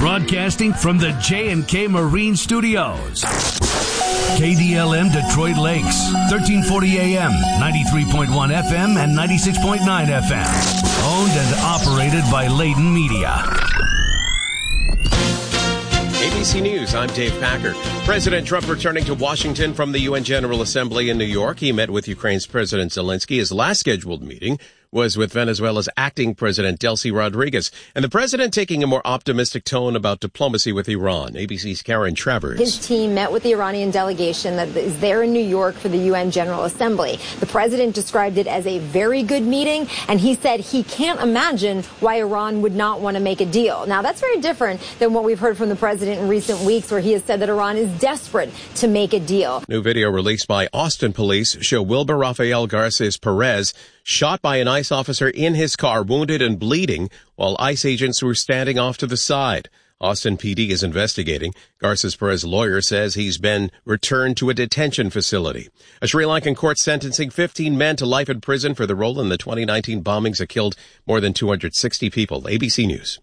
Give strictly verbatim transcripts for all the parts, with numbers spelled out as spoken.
Broadcasting from the J and K Marine Studios. K D L M Detroit Lakes, thirteen forty A M, ninety-three point one F M and ninety-six point nine F M. Owned and operated by Layton Media. A B C News, I'm Dave Packer. President Trump returning to Washington from the U N General Assembly in New York. He met with Ukraine's President Zelensky. His last scheduled meeting was with Venezuela's acting president, Delcy Rodriguez. And the president taking a more optimistic tone about diplomacy with Iran. A B C's Karen Travers. His team met with the Iranian delegation that is there in New York for the U N General Assembly. The president described it as a very good meeting, and he said he can't imagine why Iran would not want to make a deal. Now, that's very different than what we've heard from the president in recent weeks, where he has said that Iran is desperate to make a deal. New video released by Austin police show Wilber Rafael Garces Perez shot by an ICE officer in his car, wounded and bleeding, while ICE agents were standing off to the side. Austin P D is investigating. Garces Perez's lawyer says he's been returned to a detention facility. A Sri Lankan court sentencing fifteen men to life in prison for their role in the twenty nineteen bombings that killed more than two hundred sixty people. A B C News.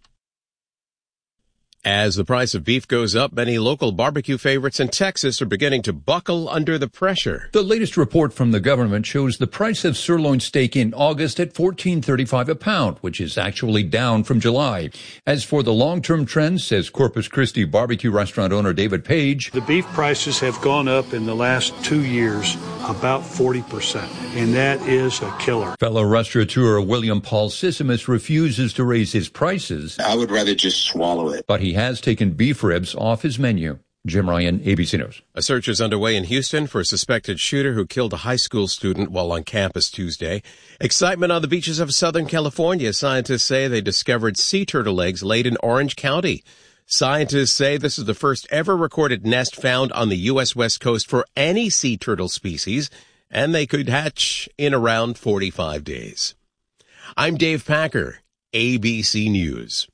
As the price of beef goes up, many local barbecue favorites in Texas are beginning to buckle under the pressure. The latest report from the government shows the price of sirloin steak in August at fourteen thirty-five a pound, which is actually down from July. As for the long-term trend, says Corpus Christi barbecue restaurant owner David Page, the beef prices have gone up in the last two years about forty percent, and that is a killer. Fellow restaurateur William Paul Sissimus refuses to raise his prices. I would rather just swallow it. But he has taken beef ribs off his menu. Jim Ryan, A B C News. A search is underway in Houston for a suspected shooter who killed a high school student while on campus Tuesday. Excitement on the beaches of Southern California. Scientists say they discovered sea turtle eggs laid in Orange County. Scientists say this is the first ever recorded nest found on the U S West Coast for any sea turtle species, and they could hatch in around forty-five days. I'm Dave Packer, A B C News.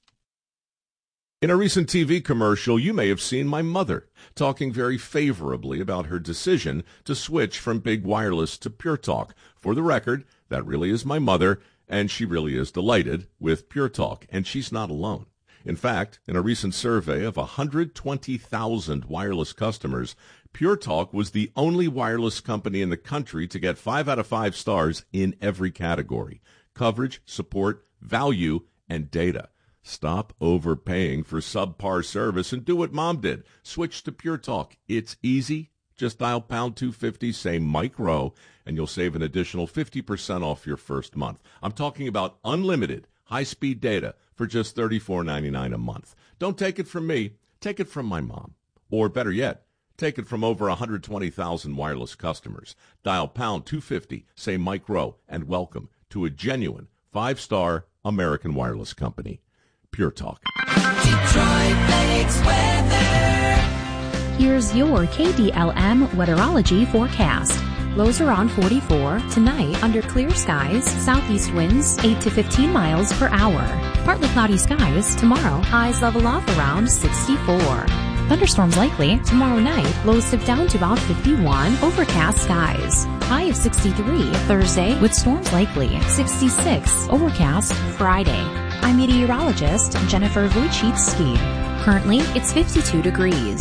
In a recent T V commercial, you may have seen my mother talking very favorably about her decision to switch from Big Wireless to Pure Talk. For the record, that really is my mother, and she really is delighted with Pure Talk, and she's not alone. In fact, in a recent survey of one hundred twenty thousand wireless customers, Pure Talk was the only wireless company in the country to get five out of five stars in every category: coverage, support, value, and data. Stop overpaying for subpar service and do what Mom did. Switch to Pure Talk. It's easy. Just dial pound two fifty, say Mike Rowe, and you'll save an additional fifty percent off your first month. I'm talking about unlimited high-speed data for just thirty-four ninety-nine a month. Don't take it from me. Take it from my mom. Or better yet, take it from over one hundred twenty thousand wireless customers. Dial pound two fifty, say Mike Rowe, and welcome to a genuine five-star American wireless company. Pure Talk. Detroit Lakes weather. Here's your K D L M weatherology forecast. Lows around forty-four. Tonight, under clear skies, southeast winds eight to fifteen miles per hour. Partly cloudy skies. Tomorrow, highs level off around sixty-four. Thunderstorms likely. Tomorrow night, lows dip down to about fifty-one. Overcast skies. High of sixty-three. Thursday, with storms likely. sixty-six. Overcast. Friday. I'm meteorologist Jennifer Wojcicki. Currently, it's fifty-two degrees.